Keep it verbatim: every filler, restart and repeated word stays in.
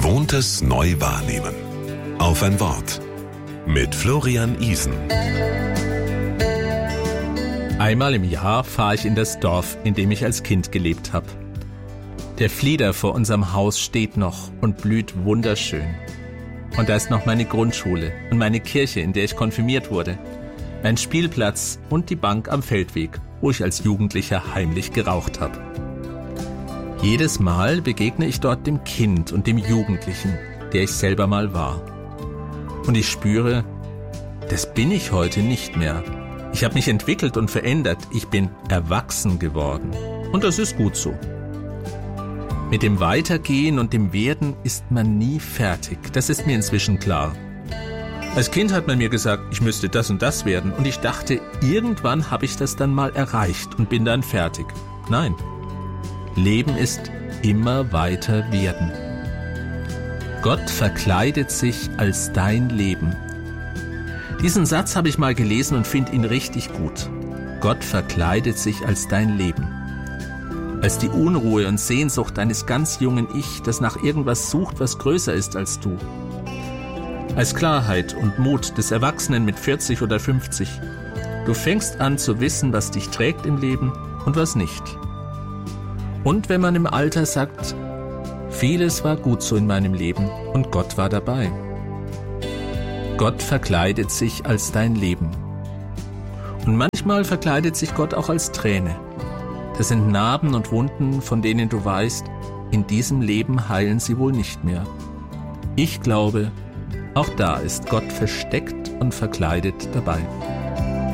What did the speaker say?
Gewohntes neu wahrnehmen. Auf ein Wort. Mit Florian Isen. Einmal im Jahr fahre ich in das Dorf, in dem ich als Kind gelebt habe. Der Flieder vor unserem Haus steht noch und blüht wunderschön. Und da ist noch meine Grundschule und meine Kirche, in der ich konfirmiert wurde, mein Spielplatz und die Bank am Feldweg, wo ich als Jugendlicher heimlich geraucht habe. Jedes Mal begegne ich dort dem Kind und dem Jugendlichen, der ich selber mal war. Und ich spüre, das bin ich heute nicht mehr. Ich habe mich entwickelt und verändert. Ich bin erwachsen geworden. Und das ist gut so. Mit dem Weitergehen und dem Werden ist man nie fertig. Das ist mir inzwischen klar. Als Kind hat man mir gesagt, ich müsste das und das werden. Und ich dachte, irgendwann habe ich das dann mal erreicht und bin dann fertig. Nein. Leben ist immer weiter werden. Gott verkleidet sich als dein Leben. Diesen Satz habe ich mal gelesen und finde ihn richtig gut. Gott verkleidet sich als dein Leben. Als die Unruhe und Sehnsucht eines ganz jungen Ich, das nach irgendwas sucht, was größer ist als du. Als Klarheit und Mut des Erwachsenen mit vierzig oder fünfzig. Du fängst an zu wissen, was dich trägt im Leben und was nicht. Und wenn man im Alter sagt, vieles war gut so in meinem Leben und Gott war dabei. Gott verkleidet sich als dein Leben. Und manchmal verkleidet sich Gott auch als Träne. Das sind Narben und Wunden, von denen du weißt, in diesem Leben heilen sie wohl nicht mehr. Ich glaube, auch da ist Gott versteckt und verkleidet dabei.